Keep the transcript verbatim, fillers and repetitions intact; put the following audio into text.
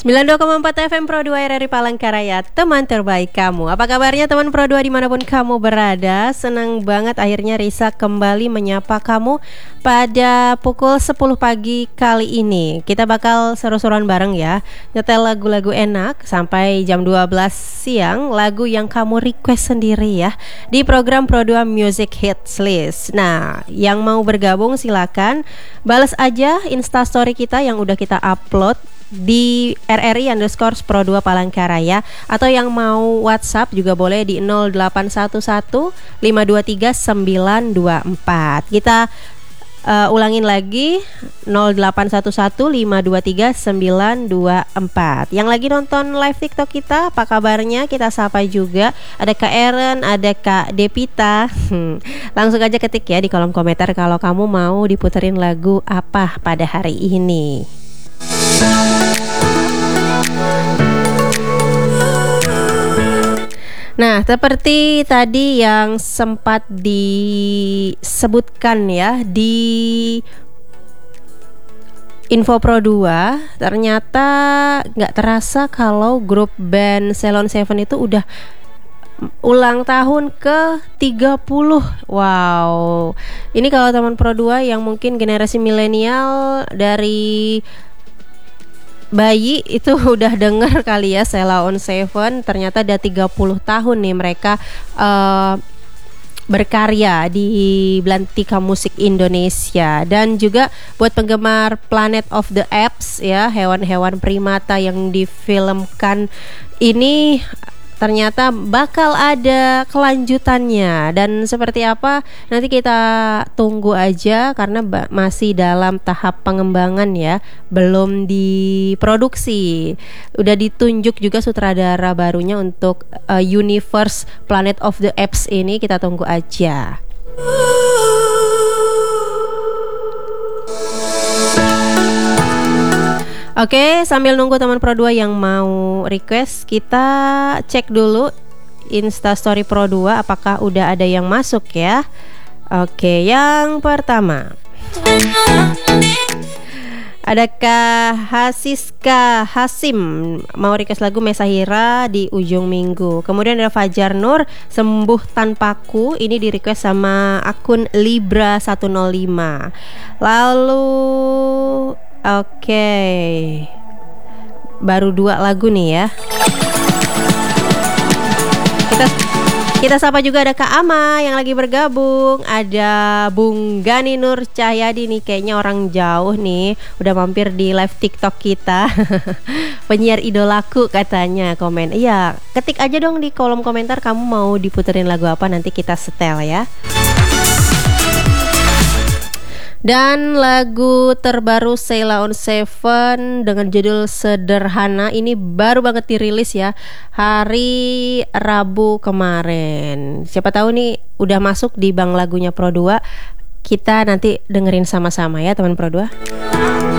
sembilan puluh dua koma empat F M Pro dua R R I Palangkaraya, teman terbaik kamu. Apa kabarnya teman Pro dua dimanapun kamu berada? Senang banget akhirnya Risa kembali menyapa kamu pada pukul sepuluh pagi kali ini. Kita bakal seru-seruan bareng ya, nyetel lagu-lagu enak sampai jam dua belas siang, lagu yang kamu request sendiri ya, di program Pro dua Music Hits List. Nah, yang mau bergabung silakan balas aja instastory kita yang udah kita upload di R R I underscore Pro dua Palangkaraya, atau yang mau WhatsApp juga boleh di nol delapan satu satu lima dua tiga sembilan dua empat. Kita uh, ulangin lagi nol delapan satu satu lima dua tiga sembilan dua empat. Yang lagi nonton live TikTok kita, apa kabarnya? Kita sapa juga. Ada Kak Eren, ada Kak Depita. Langsung aja ketik ya di kolom komentar kalau kamu mau diputerin lagu apa pada hari ini. Nah, seperti tadi yang sempat disebutkan ya di Info Pro dua, ternyata gak terasa kalau grup band Ceylon Seven itu udah ulang tahun ke tiga puluh. Wow. Ini kalau teman Pro dua yang mungkin generasi milenial dari bayi itu udah denger kali ya Ceylon Seven. Ternyata udah tiga puluh tahun nih mereka uh, berkarya di belantika musik Indonesia. Dan juga buat penggemar Planet of the Apes ya, hewan-hewan primata yang difilmkan ini, ternyata bakal ada kelanjutannya. Dan seperti apa nanti kita tunggu aja, karena ba- masih dalam tahap pengembangan ya, belum diproduksi. Udah ditunjuk juga sutradara barunya untuk uh, Universe Planet of the Apes ini, kita tunggu aja. Oke, sambil nunggu teman Pro dua yang mau request, kita cek dulu Instastory Pro dua apakah udah ada yang masuk ya. Oke, yang pertama ada Kak Hasiska Hasim mau request lagu Mesahira di ujung minggu. Kemudian ada Fajar Nur, Sembuh Tanpaku, ini di request sama akun Libra seratus lima. Lalu oke, okay. Baru dua lagu nih ya. Kita kita sapa juga ada Kak Ama yang lagi bergabung. Ada Bung Gani Nur Cahyadi nih, kayaknya orang jauh nih, udah mampir di live TikTok kita. Penyiar idolaku katanya, komen. Iya, ketik aja dong di kolom komentar kamu mau diputerin lagu apa, nanti kita setel ya. Dan lagu terbaru Ceylon Seven dengan judul Sederhana ini baru banget dirilis ya, hari Rabu kemarin. Siapa tahu nih udah masuk di bank lagunya Pro dua. Kita nanti dengerin sama-sama ya teman Pro dua.